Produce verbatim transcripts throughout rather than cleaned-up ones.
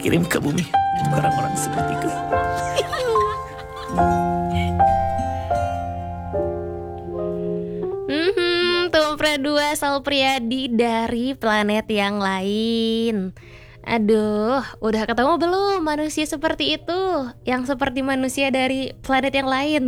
kirim ke bumi untuk orang-orang seperti itu. Hmm, Tumpra dua Sal Priadi dari planet yang lain. Aduh, udah ketemu belum manusia seperti itu? Yang seperti manusia dari planet yang lain.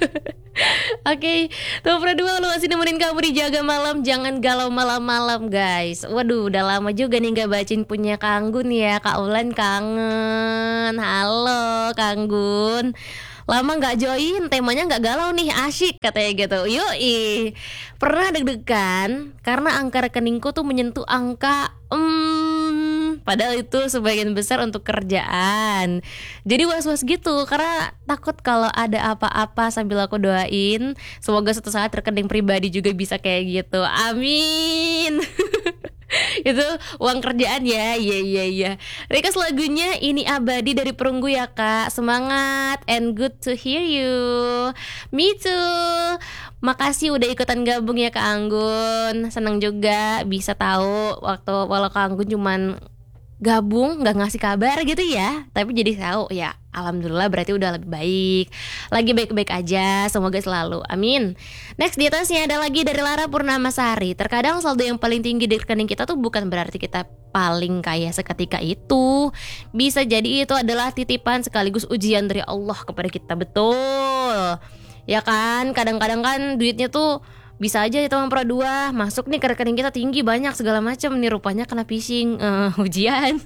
Oke, Tumpra dua lu masih nemenin kamu di Jaga Malam. Jangan galau malam-malam guys. Waduh, udah lama juga nih gak bacain punya Kang Gun ya. Kak Ulan kangen. Halo Kang Gun, lama gak join, temanya gak galau nih, asyik katanya gitu. Yoi. Pernah deg-degan karena angka rekeningku tuh menyentuh angka hmm, padahal itu sebagian besar untuk kerjaan. Jadi was-was gitu karena takut kalau ada apa-apa sambil aku doain semoga suatu saat rekening pribadi juga bisa kayak gitu. Amin. Itu uang kerjaan ya. Iya iya iya. Request lagunya Ini Abadi dari Perunggu ya kak. Semangat and good to hear you. Me too. Makasih udah ikutan gabung ya Kak Anggun. Seneng juga bisa tahu waktu walau Kak Anggun cuman gabung gak ngasih kabar gitu ya, tapi jadi tahu ya. Alhamdulillah berarti udah lebih baik. Lagi baik-baik aja, semoga selalu, amin. Next di atasnya ada lagi dari Lara Purnamasari. Terkadang saldo yang paling tinggi di rekening kita tuh bukan berarti kita paling kaya seketika itu. Bisa jadi itu adalah titipan sekaligus ujian dari Allah kepada kita. Betul ya kan, kadang-kadang kan duitnya tuh bisa aja itu Tumpra dua masuk nih ke rekening kita tinggi banyak segala macam nih, rupanya kena phishing, uh, ujian.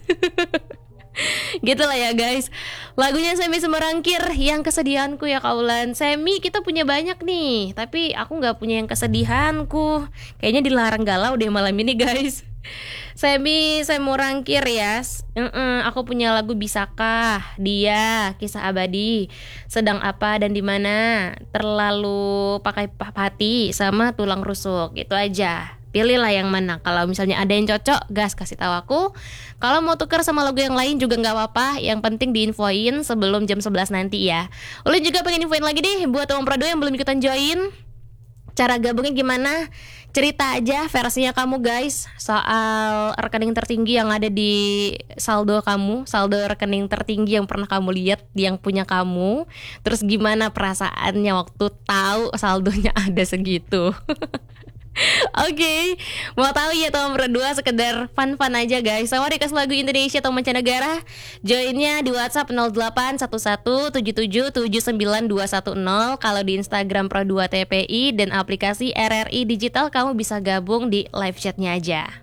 Gitu lah ya guys. Lagunya Semi Semerangkir Yang Kesedihanku ya kaulan. Semi kita punya banyak nih, tapi aku gak punya yang kesedihanku. Kayaknya dilarang galau deh malam ini guys. Semi Semerangkir ya. uh-uh, Aku punya lagu Bisakah, Dia, Kisah Abadi, Sedang Apa dan Dimana, Terlalu Pakai Hati, sama Tulang Rusuk. Gitu aja. Pilihlah yang mana. Kalau misalnya ada yang cocok, gas kasih tahu aku. Kalau mau tukar sama lagu yang lain juga nggak apa-apa. Yang penting diinfoin sebelum jam sebelas nanti ya. Ulun juga pengen infoin lagi deh buat Tumpra dua yang belum ikutan join. Cara gabungnya gimana? Cerita aja versinya kamu guys soal rekening tertinggi yang ada di saldo kamu, saldo rekening tertinggi yang pernah kamu lihat yang punya kamu. Terus gimana perasaannya waktu tahu saldonya ada segitu. Oke, okay. Mau tahu ya Tumpra dua sekedar fun-fun aja guys. Sama request lagu Indonesia atau mancanegara, joinnya di WhatsApp nol delapan satu satu tujuh tujuh tujuh sembilan dua satu nol. Kalau di Instagram Pro dua T P I dan aplikasi R R I Digital kamu bisa gabung di live chatnya aja.